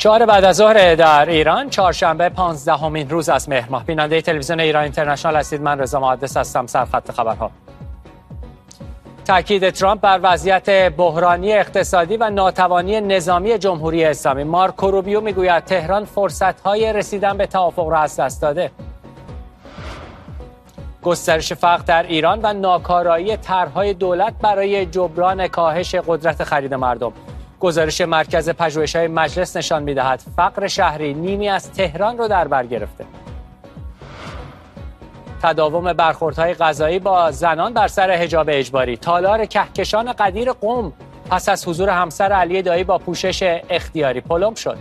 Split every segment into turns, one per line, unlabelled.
4 بعد از ظهر در ایران، چهارشنبه 15مین روز از مهر ماه. بیننده تلویزیون ایران اینترنشنال هستید. من رضا محدث هستم. سرخط خبرها. تاکید ترامپ بر وضعیت بحرانی اقتصادی و ناتوانی نظامی جمهوری اسلامی. مارکو روبیو میگوید تهران فرصت‌های رسیدن به توافق را از دست داده. گسترش فقر در ایران و ناکارایی طرح‌های دولت برای جبران کاهش قدرت خرید مردم. گزارش مرکز پژوهش‌های مجلس نشان می‌دهد فقر شهری نیمی از تهران را در بر گرفته. تداوم برخوردهای قضایی با زنان بر سر حجاب اجباری. تالار کهکشان قدیر قم پس از حضور همسر علی دایی با پوشش اختیاری پلم شد.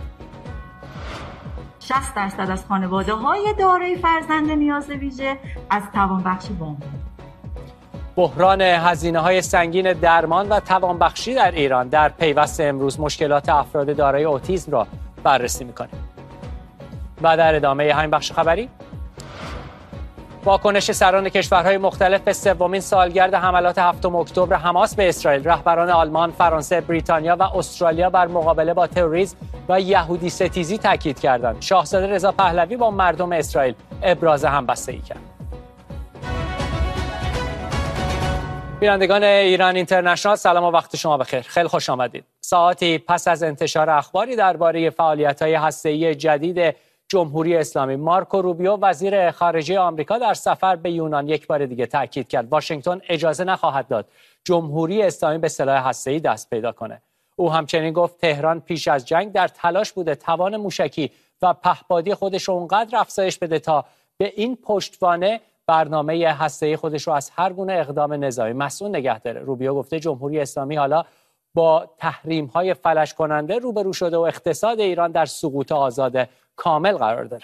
60% از خانواده‌های دارای فرزند نیاز ویژه از توانبخشی وام.
بحران هزینه‌های سنگین درمان و توانبخشی در ایران. در پیوست امروز مشکلات افراد دارای اوتیسم را بررسی می‌کنیم. و در ادامه همین بخش خبری، واکنش سران کشورهای مختلف به سومین سالگرد حملات 7 اکتبر حماس به اسرائیل. رهبران آلمان، فرانسه، بریتانیا و استرالیا بر مقابله با تروریسم و یهودی ستیزی تاکید کردند. شاهزاده رضا پهلوی با مردم اسرائیل ابراز همبستگی کرد. بینندگان ایران اینترنشنال، سلام و وقت شما بخیر. خیلی خوش آمدید. ساعتی پس از انتشار اخباری درباره فعالیت‌های هسته‌ای جدید جمهوری اسلامی، مارکو روبیو وزیر خارجه آمریکا در سفر به یونان یک بار دیگه تاکید کرد واشنگتن اجازه نخواهد داد جمهوری اسلامی به سلاح هسته‌ای دست پیدا کنه. او همچنین گفت تهران پیش از جنگ در تلاش بوده توان موشکی و پهپادی خودش رو اونقدر افزایش بده تا به این پشتوانه برنامه هسته‌ای خودش رو از هر گونه اقدام نظامی مسئول نگه داره. روبیو گفته جمهوری اسلامی حالا با تحریم‌های فلج کننده روبرو شده و اقتصاد ایران در سقوط آزاد کامل قرار داره.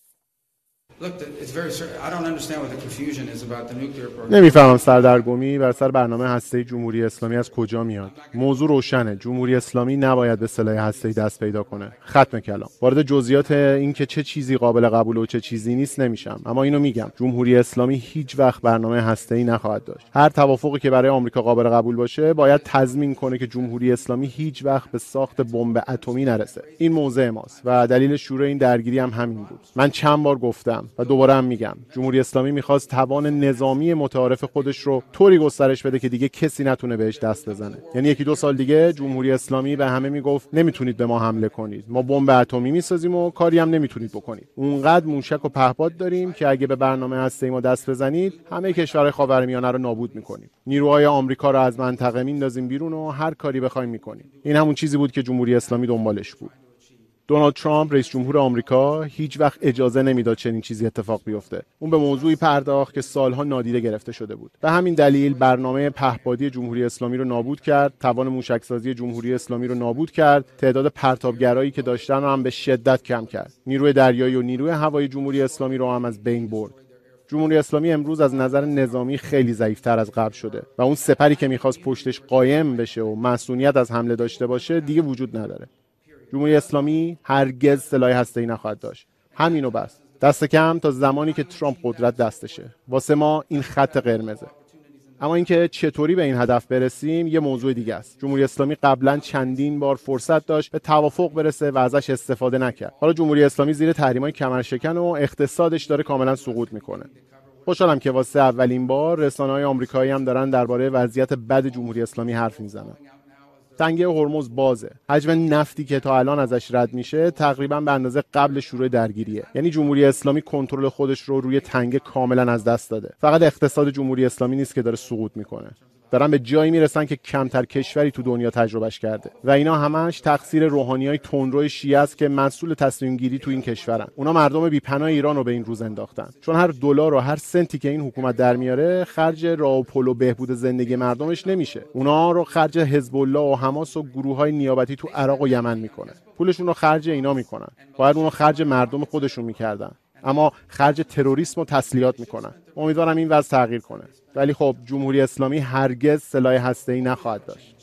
نمیفهمم سردرگمی بر سر برنامه هسته‌ای جمهوری اسلامی از کجا میاد. موضوع روشنه. جمهوری اسلامی نباید به سلاح هسته‌ای دست پیدا کنه. ختم کلام. وارد جزئیات این که چه چیزی قابل قبول و چه چیزی نیست نمیشم، اما اینو میگم جمهوری اسلامی هیچ وقت برنامه هسته‌ای نخواهد داشت. هر توافقی که برای آمریکا قابل قبول باشه باید تضمین کنه که جمهوری اسلامی هیچ وقت به ساخت بمب اتمی نرسه. این موضع ماست و دلیل شروع این درگیری هم همین بود. من چند بار گفتم و دوباره هم میگم جمهوری اسلامی میخواست توان نظامی متعارف خودش رو طوری گسترش بده که دیگه کسی نتونه بهش دست بزنه. یعنی 1-2 سال دیگه جمهوری اسلامی به همه میگفت نمیتونید به ما حمله کنید، ما بمب اتمی میسازیم و کاری هم نمیتونید بکنید. اونقدر موشک و پهپاد داریم که اگه به برنامه هسته‌ای ما دست بزنید همه کشورهای خاورمیانه رو نابود میکنیم. نیروهای آمریکا رو از منطقه میندازیم بیرون و هر کاری بخوایم میکنیم. این همون چیزی بود که جمهوری اسلامی دنبالش بود. دونالد ترامپ رئیس جمهور آمریکا هیچ وقت اجازه نمیداد چنین چیزی اتفاق بیفته. اون به موضوعی پرداخت که سالها نادیده گرفته شده بود. به همین دلیل برنامه پهپادی جمهوری اسلامی رو نابود کرد، توان موشکسازی جمهوری اسلامی رو نابود کرد، تعداد پرتابگرایی که داشتن رو هم به شدت کم کرد. نیروی دریایی و نیروی هوایی جمهوری اسلامی رو هم از بین برد. جمهوری اسلامی امروز از نظر نظامی خیلی ضعیف‌تر از قبل شده و اون سپری که می‌خواست پشتش قایم بشه و مسئولیت از حمله داشته باشه دیگه وجود نداره. جمهوری اسلامی هرگز سلاح هسته‌ای نخواهد داشت. همینو بس. دست کم تا زمانی که ترامپ قدرت دستشه. واسه ما این خط قرمزه. اما اینکه چطوری به این هدف برسیم یه موضوع دیگه است. جمهوری اسلامی قبلا چندین بار فرصت داشت به توافق برسه و ازش استفاده نکرد. حالا جمهوری اسلامی زیر تحریم‌های کمرشکن و اقتصادش داره کاملا سقوط میکنه. خوشحالم که واسه اولین بار رسانه‌های آمریکایی هم دارن درباره وضعیت بد جمهوری اسلامی حرف میزنن. تنگه هرمز بازه. حجم نفتی که تا الان ازش رد میشه تقریبا به اندازه قبل شروع درگیریه. یعنی جمهوری اسلامی کنترل خودش رو روی تنگه کاملا از دست داده. فقط اقتصاد جمهوری اسلامی نیست که داره سقوط میکنه. دارن به جایی میرسن که کمتر کشوری تو دنیا تجربهش کرده و اینا همش تقصیر روحانیای تندرو شیعه است که مسئول تصمیم گیری تو این کشورن. اونا مردم بی‌پناه ایران رو به این روز انداختن، چون هر دلار و هر سنتی که این حکومت در میاره خرج راه و پل و بهبود زندگی مردمش نمیشه. اونا رو خرج حزب الله و حماس و گروه‌های نیابتی تو عراق و یمن میکنه. پولشون رو خرج اینا میکنن. باید اونو خرج مردم خودشون میکردن، اما خرج تروریسم و تسلیحات میکنن. امیدوارم این وضع تغییر کنه. ولی خب جمهوری اسلامی هرگز سلاح هسته‌ای نخواهد داشت.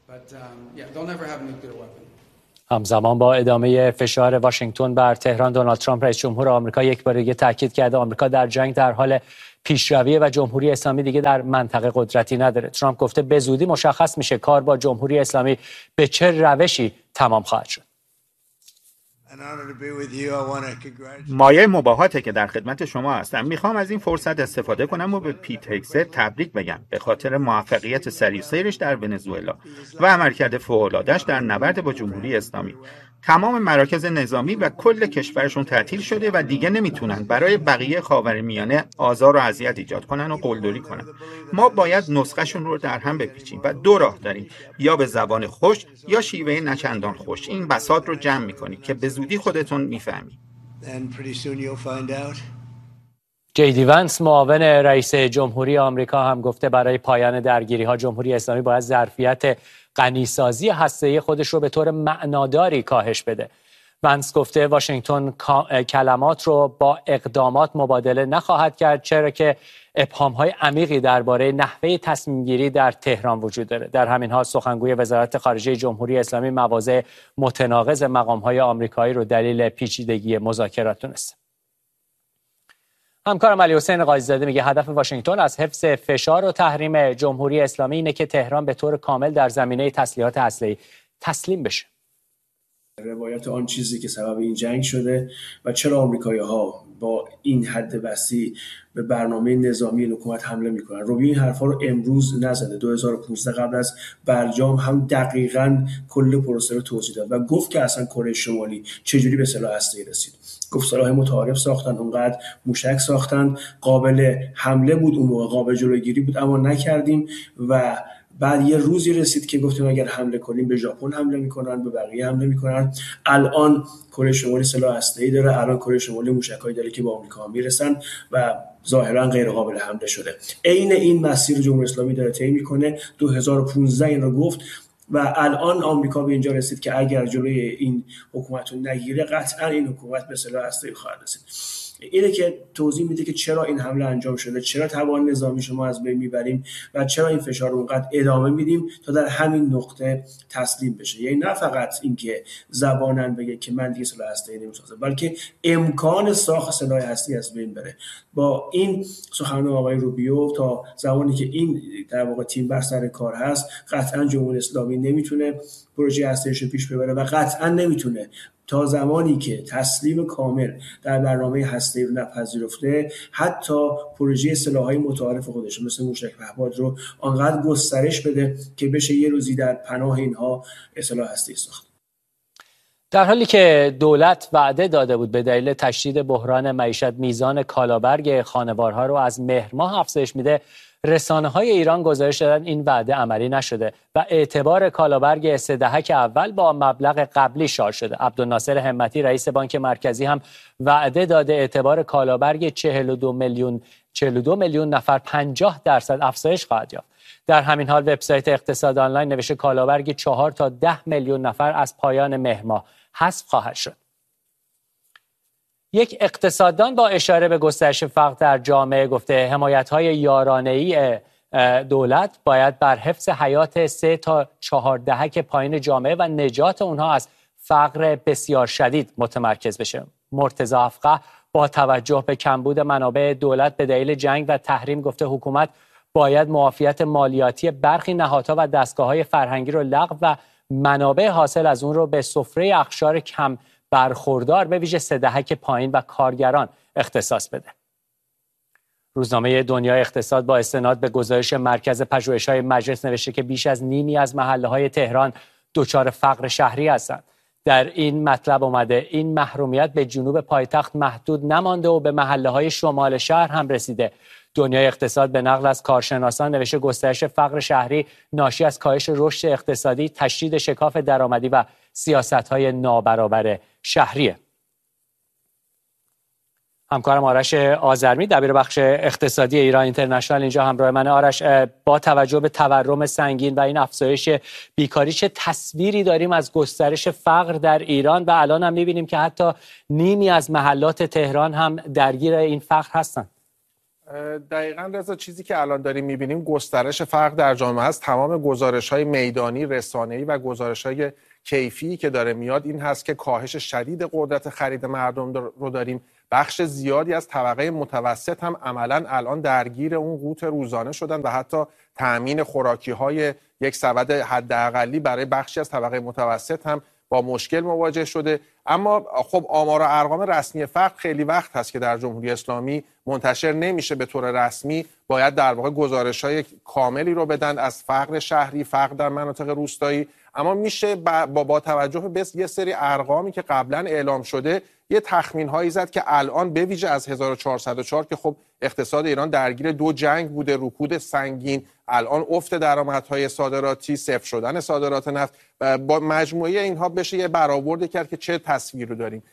همزمان با ادامه فشار واشنگتن بر تهران، دونالد ترامپ رئیس جمهور آمریکا یک بار دیگه تاکید کرده آمریکا در جنگ در حال پیشرویه و جمهوری اسلامی دیگه در منطقه قدرتی نداره. ترامپ گفته به زودی مشخص میشه کار با جمهوری اسلامی به چه روشی تمام خواهد شد.
مایه مباهاته که در خدمت شما هستم. میخوام از این فرصت استفاده کنم و به پیت هگست تبریک بگم به خاطر موفقیت سریع سیرش در ونزوئلا و عملکرد فوق‌العاده‌اش در نبرد با جمهوری اسلامی. تمام مراکز نظامی و کل کشورشون تعطیل شده و دیگه نمیتونن برای بقیه خاورمیانه آزار و اذیت ایجاد کنن و قلدری کنن. ما باید نسخه‌شون رو در هم بپیچیم و دو راه داریم، یا به زبان خوش یا شیوه نچندان خوش. این بساط رو جمع می‌کنید که به زودی خودتون می‌فهمید.
جی ونس معاون رئیس جمهوری آمریکا هم گفته برای پایان درگیری‌ها جمهوری اسلامی باید ظرفیت غنیسازی هسته‌ای خودش رو به طور معناداری کاهش بده. ونس گفته واشنگتن کلمات رو با اقدامات مبادله نخواهد کرد، چرا که ابهام‌های عمیقی درباره نحوه تصمیم‌گیری در تهران وجود داره. در همین حال سخنگوی وزارت خارجه جمهوری اسلامی مواضع متناقض مقام‌های آمریکایی رو دلیل پیچیدگی مذاکرات دونسته. همکارم علی حسین قاضی‌زاده میگه هدف واشنگتن از حفظ فشار و تحریم جمهوری اسلامی اینه که تهران به طور کامل در زمینه تسلیحات هسته‌ای تسلیم بشه.
روایت آن چیزی که سبب این جنگ شده و چرا آمریکایی‌ها با این حد وسیع به برنامه نظامی حکومت حمله میکنن. روبی این حرفا رو امروز نزده. 2015 قبل از برجام هم دقیقاً کل پروسه رو توضیح داد و گفت که اصلا کره شمالی چجوری به سلاح هسته‌ای رسید. گفت سلاح متعارف ساختن، اونقدر موشک ساختن، قابل حمله بود، اون موقع قابل جلوگیری بود، اما نکردیم و بعد یه روزی رسید که گفتیم اگر حمله کنیم به ژاپن حمله میکنن، به بقیه حمله میکنن. الان کره شمالی سلاح هسته‌ای داره، الان کره شمالی موشکایی داره که به آمریکا میرسن و ظاهرا غیر قابل حمله شده. عین این مسیر جمهوری اسلامی داره طی میکنه. 2015 این رو گفت و الان آمریکا به اینجا رسید که اگر جلوی این حکومت رو نگیره قطعا این حکومت به سلاح هسته‌ای خواهد رسید. اینه که توضیح میده که چرا این حمله انجام شده، چرا توان نظامی شما از بین میبریم و چرا این فشار رو اونقدر ادامه میدیم تا در همین نقطه تسلیم بشه. یعنی نه فقط اینکه زبانن بگه که من دیگه سلاح هسته‌ای نمیسازم، بلکه امکان ساخت سلاح هسته‌ای از بین بره. با این سخنان آقای روبیو تا زمانی که این در واقع تیم بر سر کار هست قطعا جمهوری اسلامی نمیتونه پروژه هسته‌ایش رو پیش ببره و قطعا نمیتونه تا زمانی که تسلیم کامل در برنامه هسته‌ای رو نپذیرفته حتی پروژه سلاح‌های متعارف خودش مثل موشک پهپاد رو آنقدر گسترش بده که بشه یه روزی در پناه اینها سلاح هسته‌ای ساخت.
در حالی که دولت وعده داده بود به دلیل تشدید بحران معیشت میزان کالابرگ خانوارها رو از مهر ماه افزایش میده، رسانه‌های ایران گزارش دادن این وعده عملی نشده و اعتبار کالابرگ 3 دهک اول با مبلغ قبلی شارژ شده. عبدالناصر همتی رئیس بانک مرکزی هم وعده داده اعتبار کالابرگ 42 میلیون نفر 50% افزایش خواهد یافت. در همین حال وبسایت اقتصاد آنلاین نوشته کالابرگ 4 تا 10 میلیون نفر از پایان مهر ماه حذف خواهد شد. یک اقتصاددان با اشاره به گسترش فقر در جامعه گفته حمایت‌های یارانه‌ای دولت باید بر حفظ حیات 3 تا 4 دهک پایین جامعه و نجات اونها از فقر بسیار شدید متمرکز بشه. مرتضی افقه با توجه به کمبود منابع دولت به دلیل جنگ و تحریم گفته حکومت باید معافیت مالیاتی برخی نهادها و دستگاه‌های فرهنگی رو لغو و منابع حاصل از اون رو به سفره اقشار کم برخوردار به ویژه 3 دهک پایین و کارگران اختصاص بده. روزنامه دنیای اقتصاد با استناد به گزارش مرکز پژوهش‌های مجلس نوشته که بیش از نیمی از محله‌های تهران دچار فقر شهری هستند. در این مطلب اومده این محرومیت به جنوب پایتخت محدود نمانده و به محله‌های شمال شهر هم رسیده. دنیای اقتصاد به نقل از کارشناسان نوشته گسترش فقر شهری ناشی از کاهش رشد اقتصادی، تشدید شکاف درآمدی و سیاست‌های نابرابر شهریه. همکارم آرش آذرمی دبیر بخش اقتصادی ایران اینترنشنال اینجا همراه من. آرش، با توجه به تورم سنگین و این افزایش بیکاری چه تصویری داریم از گسترش فقر در ایران و الان هم می‌بینیم که حتی نیمی از محلات تهران هم درگیر این فقر هستن؟
دقیقاً رضا، چیزی که الان داریم می‌بینیم گسترش فقر در جامعه است. تمام گزارش‌های میدانی، رسانه‌ای و گزارش‌های کیفی که داره میاد این هست که کاهش شدید قدرت خرید مردم رو داریم. بخش زیادی از طبقه متوسط هم عملاً الان درگیر اون قوت روزانه شدن و حتی تأمین خوراکی‌های یک سبد حداقلی برای بخشی از طبقه متوسط هم با مشکل مواجه شده. اما خب آمار و ارقام رسمی فقر خیلی وقت هست که در جمهوری اسلامی منتشر نمیشه به طور رسمی. باید در واقع گزارش‌های کاملی رو بدن از فقر شهری، فقر در مناطق روستایی. اما میشه با توجه به یه سری ارقامی که قبلا اعلام شده یه تخمین هایی زد که الان به ویژه از 1404 که خب اقتصاد ایران درگیر 2 جنگ بوده، رکود سنگین، الان افت درآمدهای صادراتی، صفر شدن صادرات نفت، با مجموعه اینها بشه یه برآورد کرد که چه تصویری رو داریم.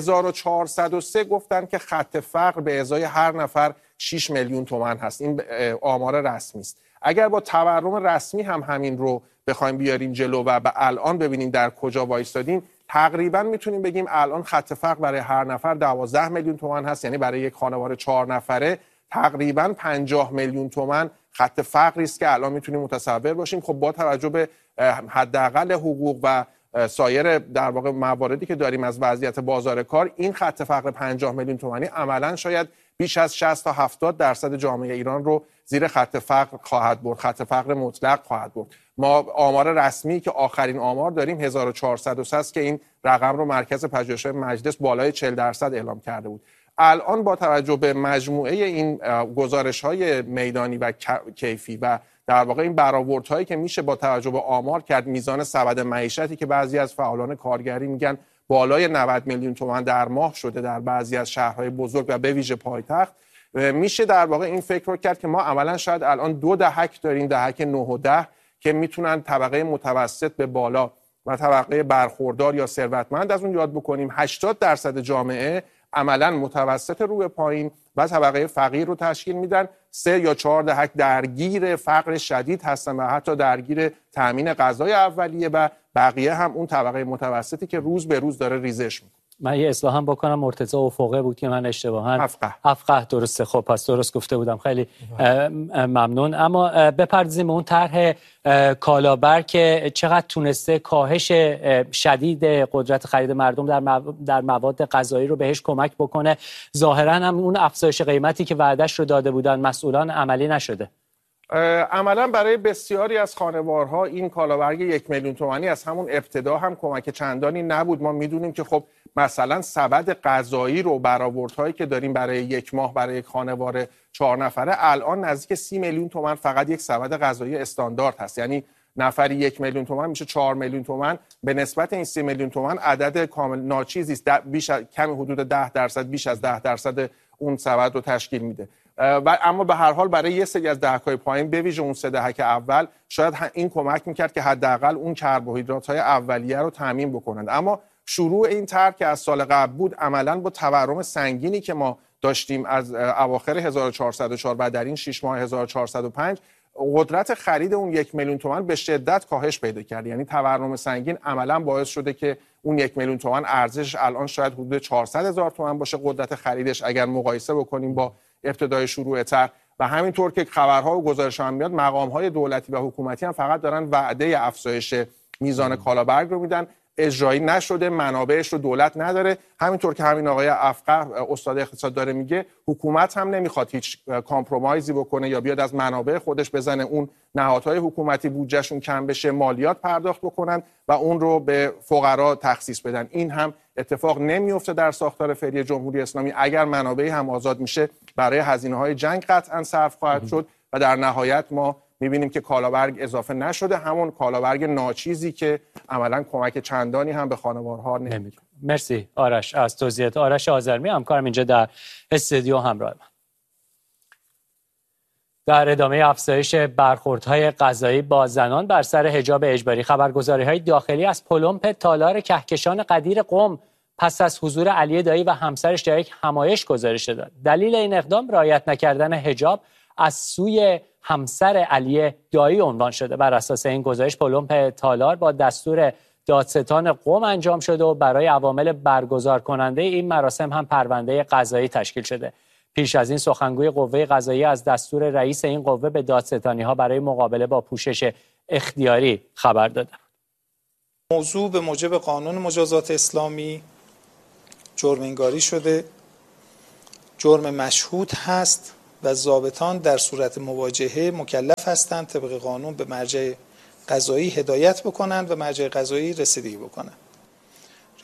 1403 گفتن که خط فقر به ازای هر نفر 6 میلیون تومان هست. این آمار رسمی است. اگر با تورم رسمی هم همین رو بخوایم بیاریم جلو و به الان ببینیم در کجا وایستادیم، تقریبا میتونیم بگیم الان خط فقر برای هر نفر 12 میلیون تومان هست. یعنی برای یک خانواده 4 نفره تقریبا 50 میلیون تومان خط فقری است که الان میتونیم متصور باشیم. خب با توجه به حداقل حقوق و سایر در واقع مواردی که داریم از وضعیت بازار کار، این خط فقر 50 میلیون تومانی عملاً شاید بیش از 60 تا 70% جامعه ایران رو زیر خط فقر خواهد برد، خط فقر مطلق خواهد برد. ما آمار رسمی که آخرین آمار داریم 1403 است که این رقم رو مرکز پژوهش‌های مجلس بالای 40% اعلام کرده بود. الان با توجه به مجموعه این گزارش‌های میدانی و کیفی و در واقع این برآوردهایی که میشه با توجه به آمار کرد، میزان سبد معیشتی که بعضی از فعالان کارگری میگن بالای 90 میلیون تومان در ماه شده در بعضی از شهرهای بزرگ و به ویژه پایتخت، میشه در واقع این فکر رو کرد که ما عملا شاید الان 2 دهک داریم، دهک 9 و 10 که میتونن طبقه متوسط به بالا و طبقه برخوردار یا ثروتمند از اون یاد بکنیم. 80% جامعه عملا متوسط رو به پایین و طبقه فقیر رو تشکیل میدن. 3 یا 4 دهک درگیر فقر شدید هستن و حتی درگیر تامین غذای اولیه و بقیه هم اون طبقه متوسطی که روز به روز داره ریزش میکنه.
من یه اصلاح هم بکنم، مرتضی افقه بود که من اشتباهاً افقه درسته. خب پس درست گفته بودم، خیلی ممنون. اما بپردازیم به اون طرح کالابر که چقدر تونسته کاهش شدید قدرت خرید مردم در مواد غذایی رو بهش کمک بکنه. ظاهراً هم اون افزایش قیمتی که وعدهش رو داده بودن مسئولان عملی نشده.
عملا برای بسیاری از خانوارها این کالابرگ 1 میلیون تومانی از همون ابتدا هم کمک چندانی نبود. ما میدونیم که خب مثلا سبد غذایی رو برآوردهایی که داریم برای 1 ماه برای یک خانوار 4 نفره الان نزدیک 30 میلیون تومان فقط یک سبد غذایی استاندارد هست. یعنی نفری 1 میلیون تومان میشه 4 میلیون تومان. به نسبت این 30 میلیون تومان عدد کامل ناچیزی است، بیش از کمی حدود 10%، بیش از 10% اون سبد رو تشکیل میده. و اما به هر حال برای یه سری از دهک‌های پایین به ویژه اون 3 دهک اول شاید این کمک میکرد که حداقل اون کربوهیدرات‌های اولیه رو تامین بکنند. اما شروع این طرح که از سال قبل بود عملاً با تورم سنگینی که ما داشتیم از اواخر 1404 و در این 6 ماه 1405 قدرت خرید اون 1 میلیون تومان به شدت کاهش پیدا کرد. یعنی تورم سنگین عملاً باعث شده که اون 1 میلیون تومان ارزشش الان شاید حدود 400,000 تومان باشه قدرت خریدش اگر مقایسه بکنیم با ابتدای شروع طرح. و همینطور که خبرها و گزارش‌ها میاد مقام‌های دولتی و حکومتی هم فقط دارن وعده افزایش میزان کالابرگ رو میدن، اجرایی نشده، منابعش رو دولت نداره. همینطور که همین آقای افقه استاد اقتصاد داره میگه، حکومت هم نمیخواد هیچ کامپرومایزی بکنه یا بیاد از منابع خودش بزنه اون نهادهای حکومتی بودجهشون کم بشه، مالیات پرداخت بکنن و اون رو به فقرا تخصیص بدن. این هم اتفاق نمیفته در ساختار فعلی جمهوری اسلامی. اگر منابعی هم آزاد میشه برای هزینه‌های جنگ قطعا صرف خواهد شد و در نهایت ما می‌بینیم که کالابرگ اضافه نشده، همون کالابرگ ناچیزی که عملاً کمک چندانی هم به خانوارها نمی‌کنه.
مرسی آرش از توضیحات. آرش آذرمی همکارم اینجا در استودیو همراه من. در ادامه افزایش برخوردهای غذایی با زنان بر سر حجاب اجباری، خبرگزاری‌های داخلی از پلمپ تالار کهکشان قدیر قم پس از حضور علی دایی و همسرش در یک همایش گزارش داد. دلیل این اقدام رعایت نکردن حجاب از سوی همسر علی دایی عنوان شده. بر اساس این گزارش پلمپ تالار با دستور دادستان قم انجام شده و برای عوامل برگزار کننده این مراسم هم پرونده قضایی تشکیل شده. پیش از این سخنگوی قوه قضاییه از دستور رئیس این قوه به دادستانی‌ها برای مقابله با پوشش اختیاری خبر داده.
موضوع به موجب قانون مجازات اسلامی جرم انگاری شده، جرم مشهود هست و ضابطان در صورت مواجهه مکلف هستند طبق قانون به مرجع قضایی هدایت بکنند و مرجع قضایی رسیدگی بکنند.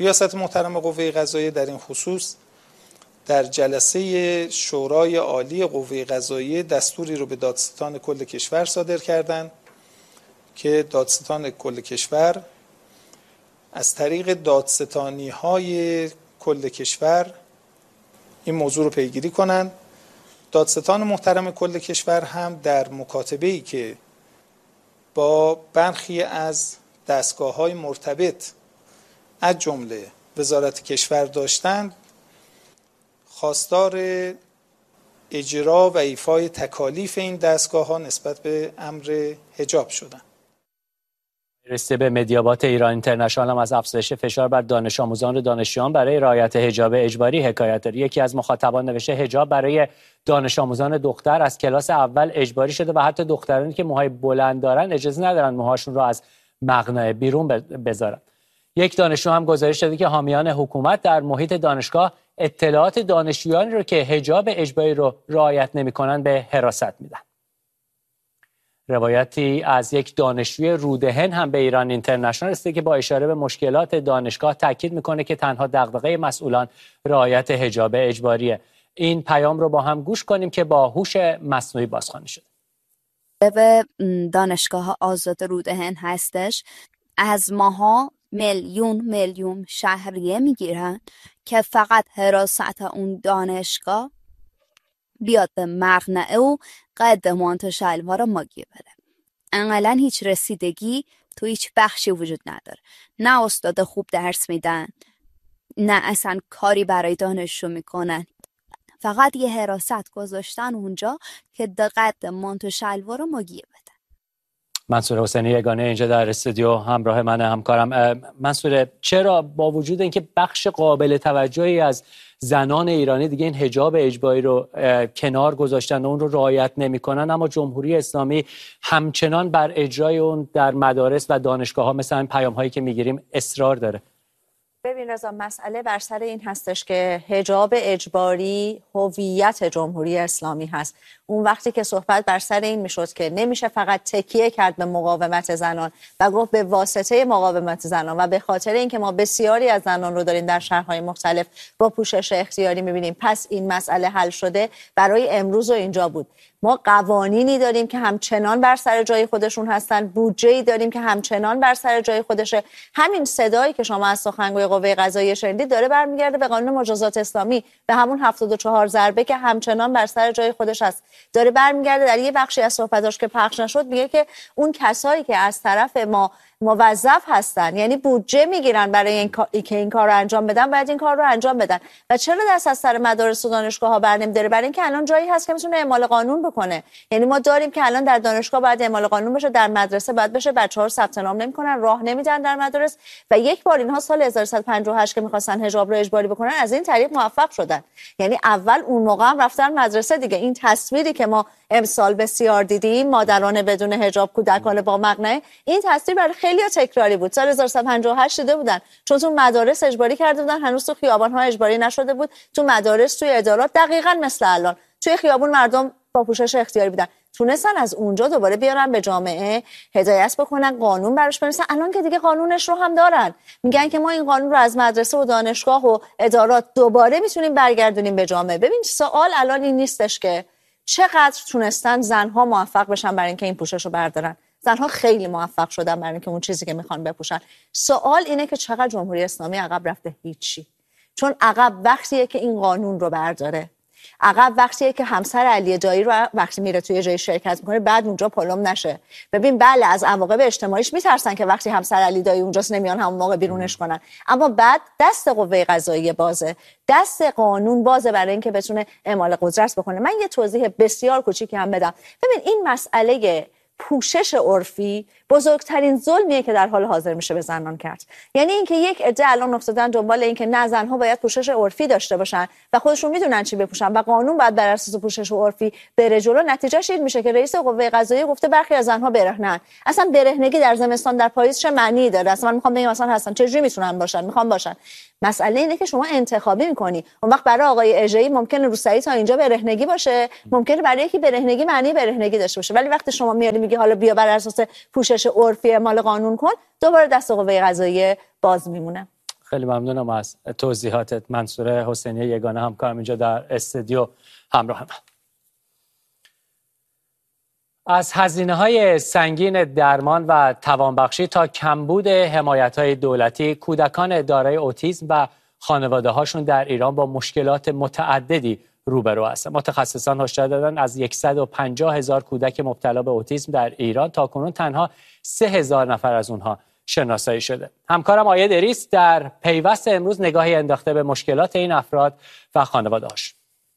ریاست محترم قوه قضاییه در این خصوص در جلسه شورای عالی قوه قضاییه دستوری رو به دادستان کل کشور صادر کردند که دادستان کل کشور از طریق دادستانی‌های کل کشور این موضوع رو پیگیری کنند. دادستان محترم کل کشور هم در مکاتبه‌ای که با برخی از دستگاه‌های مرتبط از جمله وزارت کشور داشتند، خواستار اجرا و ایفای تکالیف این دستگاه‌ها نسبت به امر حجاب شدند.
رسیده به مدیابات ایران اینترنشنال هم از افزایش فشار بر دانش آموزان و دانشجویان برای رعایت حجاب اجباری حکایت داره. یکی از مخاطبان نوشته حجاب برای دانش آموزان دختر از کلاس اول اجباری شده و حتی دخترانی که موهای بلند دارن اجازه ندارن موهاشون رو از مقنعه بیرون بذارن. یک دانشجو هم گزارش داده که حامیان حکومت در محیط دانشگاه اطلاعات دانشجویانی رو که حجاب اجباری رو رعایت نمی‌کنن به حراست میدن. روایتی از یک دانشجوی رودهن هم به ایران اینترنشنال رسیده که با اشاره به مشکلات دانشگاه تاکید میکنه که تنها دغدغه مسئولان رعایت حجاب اجباریه. این پیام رو با هم گوش کنیم که با هوش مصنوعی بازخوانی شده.
به دانشگاه آزاد رودهن هستش، از ماها میلیون شهریه میگیرن که فقط حراست اون دانشگاه بیاد به مقنعه و قد مانتو شلوار ماگی بده. انقلا هیچ رسیدگی تو هیچ بخشی وجود نداره. نه استاد خوب درس میدن، نه اصلا کاری برای دانشجو میکنن. فقط یه حراست گذاشتن اونجا که قد مانتو شلوار ماگی بده.
منصور حسینی یگانه اینجا در استودیو همراه من همکارم. منصور، چرا با وجود اینکه بخش قابل توجهی از زنان ایرانی دیگه این حجاب اجباری رو کنار گذاشتن و اون رو رعایت نمی‌کنن، اما جمهوری اسلامی همچنان بر اجرای اون در مدارس و دانشگاه‌ها مثل این پیام‌هایی که می‌گیریم اصرار داره؟
ببین رضا، مسئله بر سر این هستش که حجاب اجباری هویت جمهوری اسلامی هست. اون وقتی که صحبت بر سر این میشد که نمیشه فقط تکیه کرد به مقاومت زنان و گفت به واسطه مقاومت زنان و به خاطر اینکه ما بسیاری از زنان رو داریم در شهرهای مختلف با پوشش اختیاری میبینیم پس این مسئله حل شده، برای امروز و اینجا بود. ما قوانینی داریم که همچنان بر سر جای خودشون هستن، بودجه‌ای داریم که همچنان بر سر جای خودشه. همین صدایی که شما از سخنگوی قوه قضاییه شنیدید داره برمیگرده به قانون مجازات اسلامی، به همون 74 ضربه که همچنان بر سر جای خودش هست. داره برمیگرده در یه بخشی از صحبتاش که پخش نشد میگه که اون کسایی که از طرف ما موظف هستن، یعنی بودجه میگیرن برای اینکه این کار رو انجام بدن، باید این کار رو انجام بدن. و چرا دست از سر مدارس و دانشگاه‌ها برنمی‌داره؟ برای اینکه الان جایی هست که میتونه اعمال قانون بکنه. یعنی ما داریم که الان در دانشگاه باید اعمال قانون بشه، در مدرسه باید بشه، بچه‌ها ثبت نام نمی‌کنن، راه نمیدن در مدارس. و یک بار اینها سال 1358 که می‌خواستن حجاب رو اجباری بکنن از این طریق موفق شدن. یعنی اول اون موقع هم رفتن مدرسه دیگه. این تصویری که ما امسال بسیار دیدیم، مادران بدون حجاب، کودکان با مقنعه، این تصویر برای خیلی‌ها تکراری بود. سال 1358 دیده بودن، چون تو مدارس اجباری کرده بودن، هنوز تو خیابان‌ها اجباری نشده بود. تو مدارس، توی ادارات دقیقاً مثل الان توی خیابون مردم با پوشش اختیاری بودن. تونستن از اونجا دوباره بیارن به جامعه، هدایت بکنن، قانون براش بنویسن. الان که دیگه قانونش رو هم دارن، میگن که ما این قانون رو از مدرسه و دانشگاه و ادارات دوباره میتونیم برگردونیم به جامعه. ببین سوال الان این نیستش که چقدر تونستن زنها موفق بشن برای اینکه این پوشش رو بردارن. زنها خیلی موفق شدن برای اینکه اون چیزی که میخوان بپوشن. سوال اینه که چقدر جمهوری اسلامی عقب رفته. هیچی. چون عقب وقتیه که این قانون رو برداره، عقب وقتیه که همسر علی دایی رو وقتی میره توی جای شرکت میکنه بعد اونجا پلم نشه. ببین بله از عواقب اجتماعیش میترسن که وقتی همسر علی دایی اونجاست نمیان همون موقع بیرونش کنن، اما بعد دست قوه قضاییه بازه، دست قانون بازه برای اینکه بتونه اعمال قدرت بکنه. من یه توضیح بسیار کوچیکی هم بدم. ببین این مسئله پوشش عرفی بزرگترین ظلمیه که در حال حاضر میشه به زنان کرد. یعنی اینکه یک عده الان افتادن دنبال اینکه نه زنها باید پوشش عرفی داشته باشن و خودشون میدونن چی بپوشن و قانون باید بر اساس پوشش عرفی بره جلو. نتیجهش این میشه که رئیس قوه قضاییه گفته برخی از زنها برهنن. اصلا برهنگی در زمستان در پاییز چه معنی داره؟ اصلا من میخوام بگم مثلا هستن چجوری میتونن باشن، میخوام باشن. مسئله اینه که شما انتخابی میکنی. اون وقت برای آقای اژه‌ای ممکنه روسری تا اینجا برهنگی باشه، ممکنه برای یکی برهنگی معنی برهنگی داشته باشه، ولی وقتی شما میاری میگی حالا بیا بر اساس پوشش عرفی اعمال قانون کن، دوباره دست قوه قضاییه باز میمونه.
خیلی ممنونم از توضیحاتت. منصور حسینی یگانه همکارم اینجا در استودیو همراه من. از هزینه‌های سنگین درمان و توانبخشی تا کمبود حمایت‌های دولتی، کودکان دارای اوتیسم و خانواده‌هاشون در ایران با مشکلات متعددی روبرو هستند. متخصصان هشدار دادن از 150,000 کودک مبتلا به اوتیسم در ایران تاکنون تنها 3,000 نفر از اونها شناسایی شده. همکارم آیه دریس در پیوست امروز نگاهی انداخته به مشکلات این افراد و خانواده‌هاشون.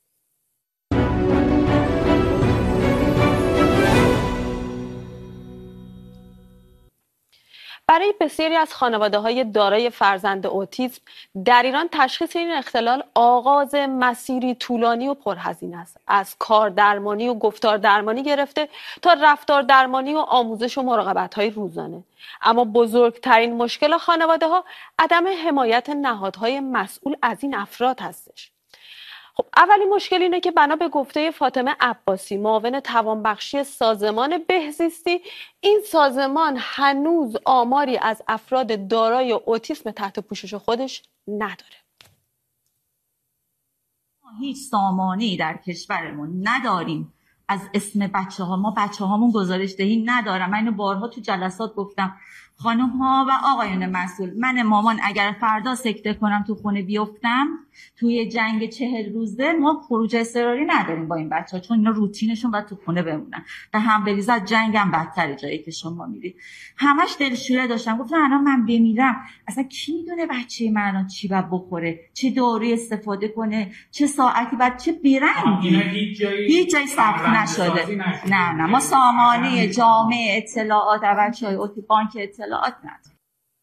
برای بسیاری از خانواده‌های دارای فرزند اوتیسم در ایران تشخیص این اختلال آغاز مسیری طولانی و پرهزینه است. از کار درمانی و گفتار درمانی گرفته تا رفتار درمانی و آموزش و مراقبت‌های روزانه. اما بزرگترین مشکل خانواده‌ها عدم حمایت نهادهای مسئول از این افراد هستش. خب اولین مشکل اینه که بنا به گفته فاطمه عباسی، معاون توانبخشی سازمان بهزیستی، این سازمان هنوز آماری از افراد دارای اوتیسم تحت پوشش خودش نداره.
هیچ سامانه‌ای در کشورمون نداریم از اسم بچه‌ها. ما بچه‌هامون گزارش دهی ندارم. من اینو بارها تو جلسات گفتم. خانم ها و آقایان مسئول، من مامان اگر فردا سکته کنم تو خونه بیفتم توی جنگ 40 روزه، ما خروج اضطراری نداریم با این بچه‌ها، چون اینا روتینشون باید تو خونه بمونن. به هم بریزه از جنگم بدتر جایی که شما میری. همش دلشوره داشتم، گفتم الان من بمیرم اصلا کی میدونه بچه من الان چی باید بخوره، چه دارویی استفاده کنه، چه ساعتی بعد، چه برندی. هیچ جایی ثبت نشده. نه ما سامانه جامع اطلاعات بچه‌های بانک اطلاعات نداره.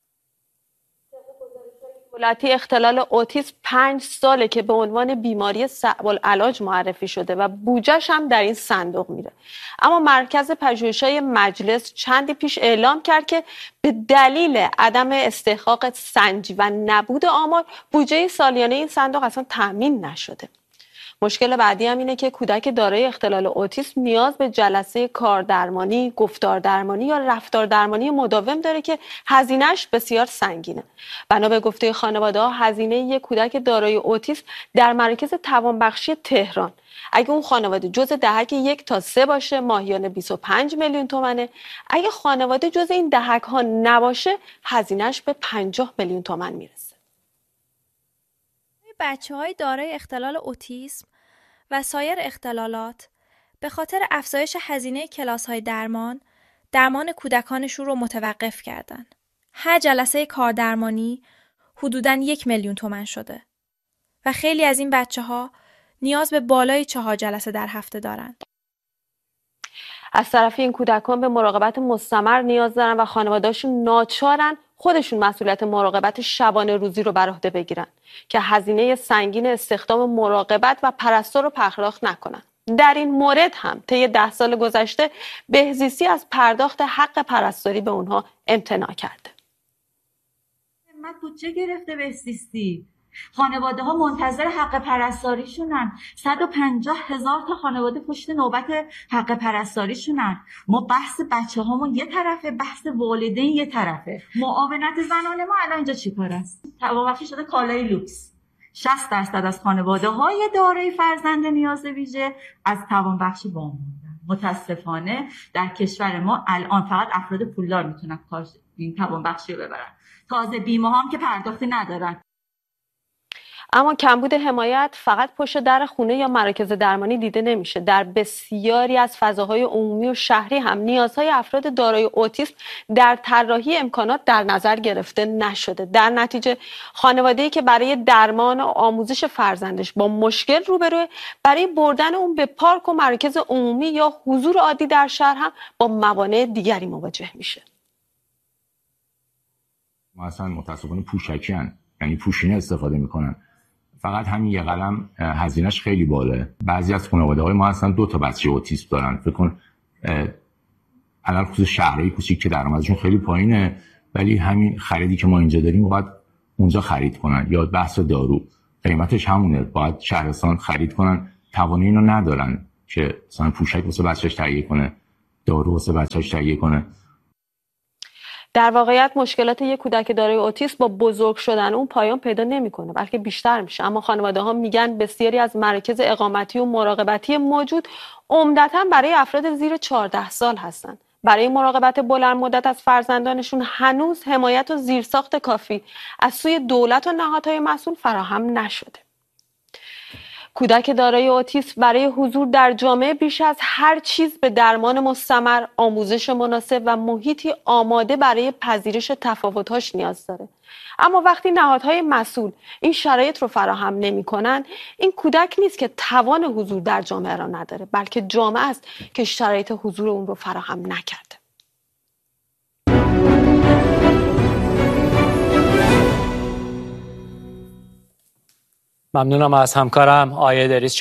دولتی اختلال اوتیسم 5 ساله که به عنوان بیماری صعب العلاج معرفی شده و بودجه‌ش هم در این صندوق میره. اما مرکز پژوهش‌های مجلس چندی پیش اعلام کرد که به دلیل عدم استحقاق سنجی و نبود آمار، بودجه سالیانه این صندوق اصلا تامین نشده. مشکل بعدی هم اینه که کودک دارای اختلال اوتیسم نیاز به جلسه کاردرمانی، گفتار درمانی یا رفتار درمانی مداوم داره که هزینه‌اش بسیار سنگینه. بنا به گفته خانواده‌ها هزینه یک کودک دارای اوتیسم در مرکز توانبخشی تهران، اگه اون خانواده جزء دهک 1 تا 3 باشه، ماهیانه 25 میلیون تومنه. اگه خانواده جزء این دهک ها نباشه، هزینه‌اش به 50 میلیون تومان میرسه.
بچه‌های دارای اختلال اوتیسم و سایر اختلالات به خاطر افزایش هزینه کلاس‌های درمان کودکانشون رو متوقف کردن. هر جلسه کاردرمانی حدوداً 1 میلیون تومان شده و خیلی از این بچه‌ها نیاز به بالای 4 جلسه در هفته دارند.
از طرف این کودکان به مراقبت مستمر نیاز دارن و خانواده‌هاشون ناچارن خودشون مسئولیت مراقبت شبانه روزی رو بر عهده بگیرن که هزینه سنگین استخدام مراقبت و پرستار رو پرداخت نکنن. در این مورد هم طی 10 سال گذشته بهزیستی از پرداخت حق پرستاری به اونها امتناع کرده.
من بودجه گرفته بهزیستی. خانواده ها منتظر حق پرستاریشونن. 150,000 تا خانواده پشت نوبت حق پرستاریشونن. ما بحث بچه هامون یه طرفه، بحث والدین یه طرفه. معاونت زنان ما الان اینجا چی کار است؟ توانبخشی شده کالای لوکس. 60% از خانواده های دارای فرزند نیاز ویژه از توانبخشی واموندن. متاسفانه در کشور ما الان فقط افراد پولدار میتونن این توانبخشی رو ببرن. تازه بیمه هم که پرداختی ندارن.
اما کمبود حمایت فقط پشت در خونه یا مراکز درمانی دیده نمیشه. در بسیاری از فضاهای عمومی و شهری هم نیازهای افراد دارای اوتیسم در طراحی امکانات در نظر گرفته نشده. در نتیجه خانواده‌ای که برای درمان و آموزش فرزندش با مشکل روبروه، برای بردن اون به پارک و مراکز عمومی یا حضور عادی در شهر هم با موانع دیگری مواجه میشه.
ما اصلا متاسفانه پوشکی‌ان، یعنی پوشینه استفاده میکنن. فقط همین یه قلم هزینه‌اش خیلی بالاه. بعضی از خانواده‌های ما اصلا 2 تا بچه اوتیسم دارن. فکر کن الان خصوص شهرهای کوچیک که درآمدشون خیلی پایینه، ولی همین خریدی که ما اینجا داریم باید اونجا خرید کنن. یا بحث دارو قیمتش همونه، باید شهرستان خرید کنن. توانایی اینو ندارن که مثلا پوشک واسه بچه‌اش تهیه کنه، دارو واسه بچه‌اش تهیه کنه.
در واقعیت مشکلات یک کودک دارای اوتیسم با بزرگ شدن اون پایان پیدا نمیکنه، بلکه بیشتر میشه. اما خانواده ها میگن بسیاری از مراکز اقامتی و مراقبتی موجود عمدتاً برای افراد زیر 14 سال هستن. برای مراقبت بلند مدت از فرزندانشون هنوز حمایت و زیرساخت کافی از سوی دولت و نهادهای مسئول فراهم نشده. کودک دارای اوتیسم برای حضور در جامعه بیش از هر چیز به درمان مستمر، آموزش مناسب و محیطی آماده برای پذیرش تفاوت‌هاش نیاز داره. اما وقتی نهادهای مسئول این شرایط رو فراهم نمی‌کنن، این کودک نیست که توان حضور در جامعه را نداره، بلکه جامعه است که شرایط حضور اون رو فراهم نکرده.
ممنونم از همکارم آیه دریس.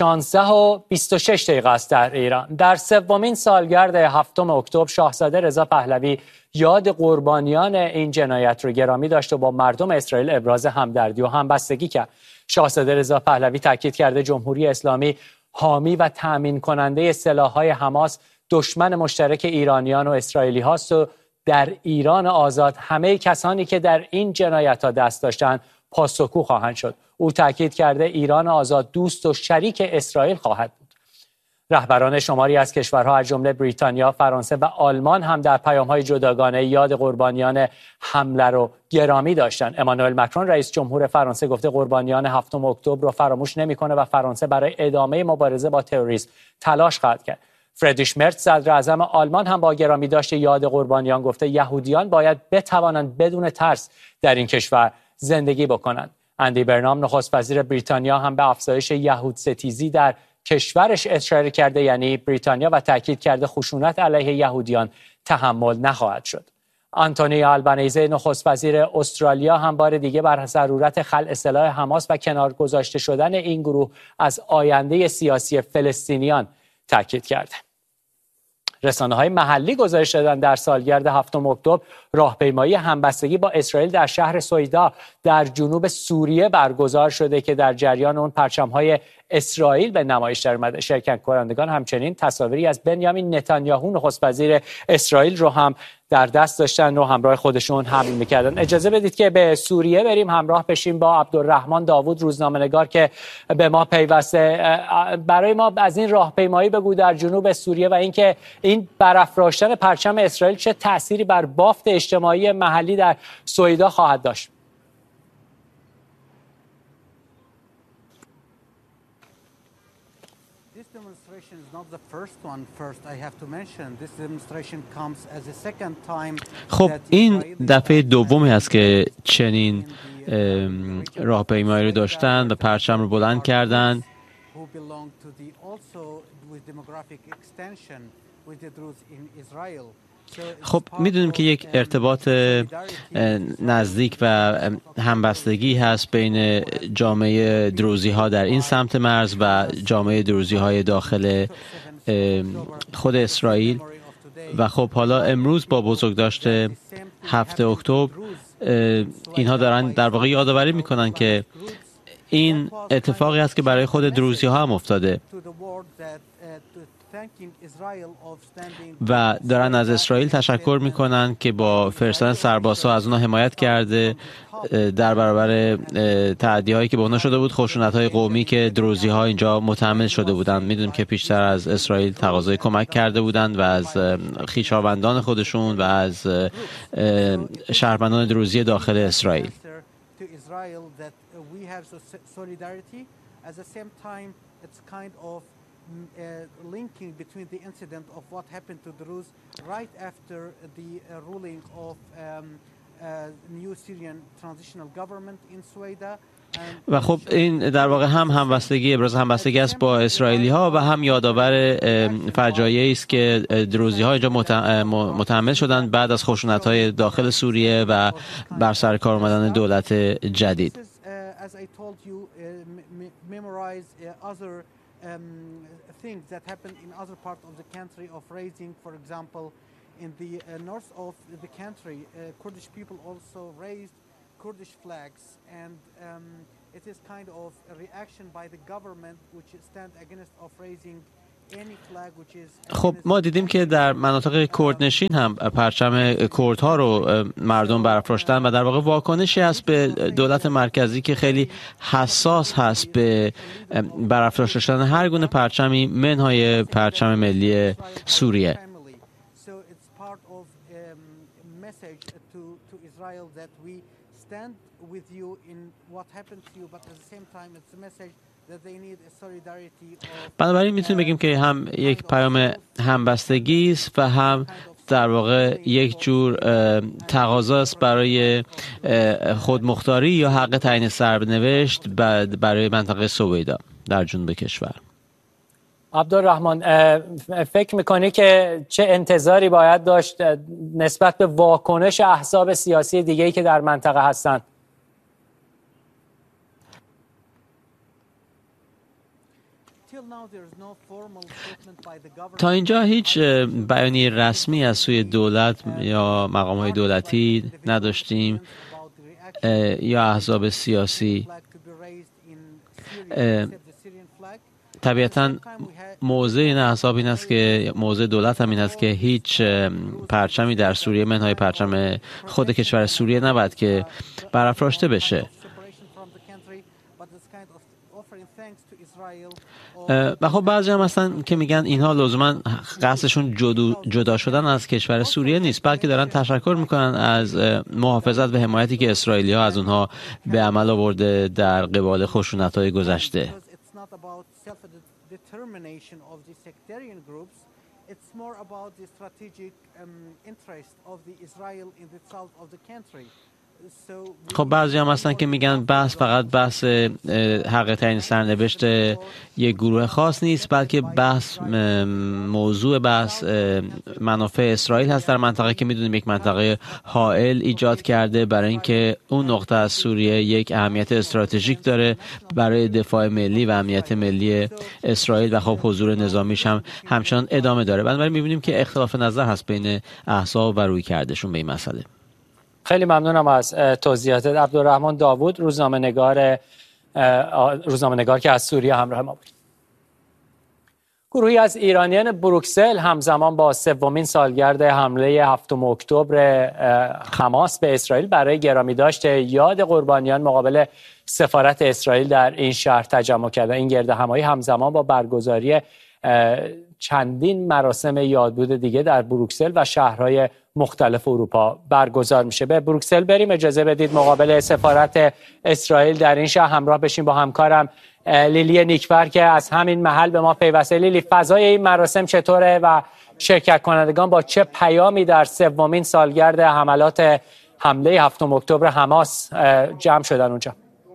16:26 است در ایران. در سومین سالگرد 7 اکتبر شاهزاده رضا پهلوی یاد قربانیان این جنایت رو گرامی داشت و با مردم اسرائیل ابراز همدردی و همبستگی کرد. شاهزاده رضا پهلوی تاکید کرده جمهوری اسلامی حامی و تأمین کننده سلاح‌های حماس دشمن مشترک ایرانیان و اسرائیلی هاست و در ایران آزاد همه کسانی که در این جنایت‌ها دست داشتند پاسخگو خواهند شد. او تاکید کرده ایران آزاد دوست و شریک اسرائیل خواهد بود. رهبران شماری از کشورها از جمله بریتانیا، فرانسه و آلمان هم در پیام‌های جداگانه یاد قربانیان حمله رو گرامی داشتند. امانوئل مکرون رئیس جمهور فرانسه گفته قربانیان 7 اکتبر رو فراموش نمی‌کنه و فرانسه برای ادامه مبارزه با تروریسم تلاش خواهد کرد. فریدریش مرز صدر اعظم آلمان هم با گرامی داشت یاد قربانیان گفته یهودیان باید بتوانند بدون ترس در این کشور زندگی بکنند. اندی برنام نخست وزیر بریتانیا هم به افزایش یهود ستیزی در کشورش اشاره کرده، یعنی بریتانیا، و تاکید کرده خشونت علیه یهودیان تحمل نخواهد شد. آنتونی آلبانیزه نخست وزیر استرالیا هم بار دیگه بر ضرورت خلع سلاح حماس و کنار گذاشته شدن این گروه از آینده سیاسی فلسطینیان تاکید کرده. رسانه‌های محلی گزارش دادند در سالگرد 7 اکتبر راهپیمایی همبستگی با اسرائیل در شهر سویدا در جنوب سوریه برگزار شده که در جریان اون پرچم‌های اسرائیل به نمایش درآمده. شرکت کنندگان همچنین تصاویری از بنیامین نتانیاهو نخست وزیر اسرائیل رو هم در دست داشتن و همراه خودشون حمل می‌کردن. اجازه بدید که به سوریه بریم، همراه بشیم با عبدالرحمن داوود روزنامه‌نگار که به ما پیوسته. برای ما از این راهپیمایی بگو در جنوب سوریه و اینکه این برافراشتن پرچم اسرائیل چه تأثیری بر بافت اجتماعی محلی در سویدا خواهد داشت.
خب این دفعه دومی است که چنین راهپیمایی رو داشتن و پرچم رو بلند کردن. خب میدونیم که یک ارتباط نزدیک و همبستگی هست بین جامعه دروزی ها در این سمت مرز و جامعه دروزی های داخل خود اسرائیل و خب حالا امروز با بزرگداشت 7 اکتبر اینها دارن در واقع یادآوری میکنن که این اتفاقی است که برای خود دروزی ها هم افتاده و دارن از اسرائیل تشکر میکنن که با فرستادن سربازها از اونها حمایت کرده در برابر تعدی‌هایی که به اونها شده بود، خشونت‌های قومی که دروزی‌ها اینجا متحمل شده بودند. میدونیم که پیشتر از اسرائیل تقاضای کمک کرده بودند و از خویشاوندان خودشون و از شهروندان دروزی داخل اسرائیل. Linking between the incident of what happened to Druze right after the ruling of new Syrian transitional government in Sueda. و خب این در واقع هم همبستگی ابراز همبستگی است با اسرائیلی ها و هم یادآور فجایعی است که دروزی ها اینجا متحمل شدند بعد از خشونت های داخل سوریه و بر سر کار آمدن دولت جدید. Things that happen in other parts of the country of raising, for example, in the north of the country, Kurdish people also raised Kurdish flags, and it is kind of a reaction by the government which stand against of raising
خب ما دیدیم که در مناطق کردنشین هم پرچم کردها رو مردم برافراشتن و در واقع واکنشی هست به دولت مرکزی که خیلی حساس هست به برافراشتن هر گونه پرچمی منهای پرچم ملی سوریه. بنابراین میتونیم بگیم که هم یک پیام همبستگی است و هم در واقع یک جور تقاضاست برای خودمختاری یا حق تعیین سرنوشت برای منطقه سویدا در جنوب کشور.
عبدالرحمن، فکر میکنی که چه انتظاری باید داشت نسبت به واکنش احزاب سیاسی دیگه‌ای که در منطقه هستند؟
تا اینجا هیچ بیانیه رسمی از سوی دولت یا مقام‌های دولتی نداشتیم یا احزاب سیاسی. طبیعتاً موضع این احزاب این است که موضع دولت هم این است که هیچ پرچمی در سوریه منهای پرچم خود کشور سوریه نباید که برافراشته بشه. و خب بعضی هم هستن که میگن اینها لزوما قصدشون جدا شدن از کشور سوریه نیست، بلکه دارن تشکر میکنن از محافظت و حمایتی که اسرائیلی ها از اونها به عمل آورده در قبال خشونت‌های گذشته. خب بعضی هم هستن که میگن بحث فقط بحث حق تعیین سرنوشت یک گروه خاص نیست، بلکه موضوع بحث منافع اسرائیل هست در منطقه که میدونیم یک منطقه حائل ایجاد کرده برای اینکه اون نقطه از سوریه یک اهمیت استراتژیک داره برای دفاع ملی و امنیت ملی اسرائیل و خب حضور نظامیش هم همچنان ادامه داره. بنابراین میبینیم که اختلاف نظر هست بین احزاب و روی کردشون به این مسئله.
خیلی ممنونم از توضیحاتت. عبدالرحمن داوود، روزنامه‌نگار که از سوریه همراه ما بود. گروهی از ایرانیان بروکسل همزمان با سومین سالگرد حمله 7 اکتبر حماس به اسرائیل برای گرامیداشت یاد قربانیان مقابل سفارت اسرائیل در این شهر تجمع کردند. این گردهمایی همزمان با برگزاری چندین مراسم یادبود دیگه در بروکسل و شهرهای مختلف اروپا برگزار میشه. به بروکسل بریم. اجازه بدید مقابل سفارت اسرائیل در این شهر همراه بشیم با همکارم لیلی نیکبر که از همین محل به ما پیوسته. لیلی، فضای این مراسم چطوره و شرکت کنندگان با چه پیامی در سومین سالگرد حمله 7 اکتبر حماس جمع شدن اونجا؟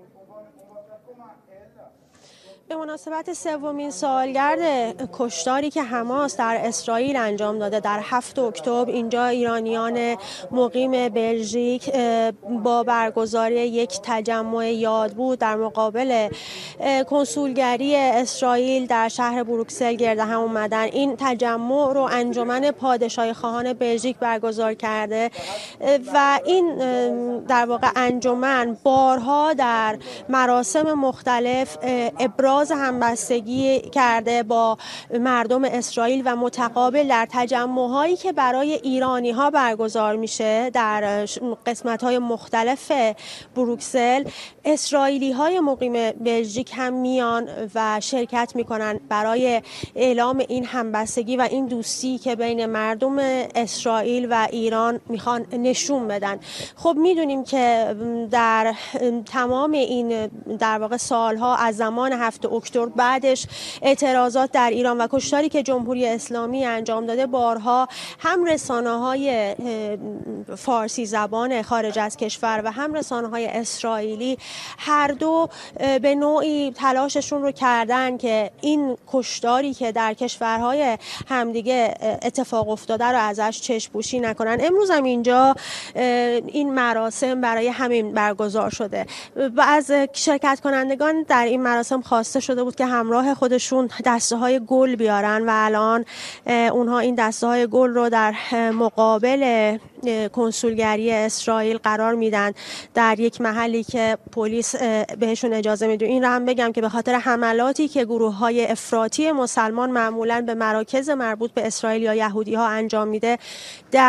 به مناسبت سومین سالگرد کشتاری که حماس در اسرائیل انجام داده در 7 اکتبر، اینجا ایرانیان مقیم بلژیک با برگزاری یک تجمع یادبود در مقابل کنسولگری اسرائیل در شهر بروکسل گرد هم اومدن. این تجمع رو انجمن پادشاهی خواهان بلژیک برگزار کرده و این در واقع انجمن بارها در مراسم مختلف ابراز همبستگی کرده با مردم اسرائیل و متقابل در تجمع‌هایی که برای ایرانی‌ها برگزار میشه در قسمت‌های مختلف بروکسل. اسرائیلی‌های مقیم بلژیک هم میان و شرکت میکنن برای اعلام این همبستگی و این دوستی که بین مردم اسرائیل و ایران میخوان نشون بدن. خب میدونیم که در تمام این در واقع سالها از زمان 7 اکتبر بعدش اعتراضات در ایران و کشتاری که جمهوری اسلامی انجام داده، بارها هم رسانه‌های فارسی زبان خارج از کشور و هم رسانه‌های اسرائیلی هر دو به نوعی تلاششون رو کردن که این کشتاری که در کشورهای همدیگه اتفاق افتاده رو ازش چشم‌پوشی نکنن. امروز هم اینجا این مراسم برای همین برگزار شده و از شرکت کنندگان در این مراسم خواست خواسته شده بود که همراه خودشون دسته های گل بیارن و الان اونها این دسته های گل رو در مقابل کنسولگری اسرائیل قرار میدن در یک محلی که پلیس بهشون اجازه میده. این رو هم بگم که به خاطر حملاتی که گروه های افراطی مسلمان معمولاً به مراکز مربوط به اسرائیل یا یهودی ها انجام میده